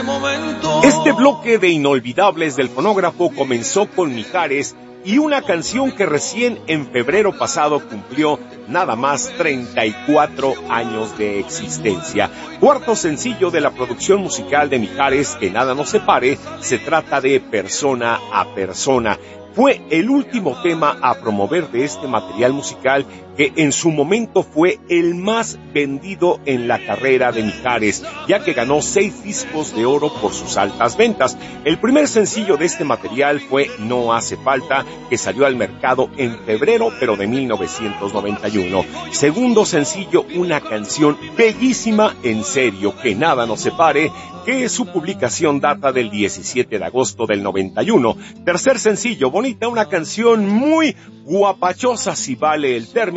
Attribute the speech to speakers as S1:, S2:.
S1: Este bloque de inolvidables del fonógrafo comenzó con Mijares y una canción que recién en febrero pasado cumplió nada más 34 años de existencia. Cuarto sencillo de la producción musical de Mijares, Que Nada Nos Separe, se trata de Persona a Persona. Fue el último tema a promover de este material musical que en su momento fue el más vendido en la carrera de Mijares, ya que ganó 6 discos de oro por sus altas ventas. El primer sencillo de este material fue No Hace Falta, que salió al mercado en febrero, pero de 1991. Segundo sencillo, una canción bellísima, En Serio, Que Nada Nos Separe, que su publicación data del 17 de agosto del 91. Tercer sencillo, Bonita, una canción muy guapachosa, si vale el término,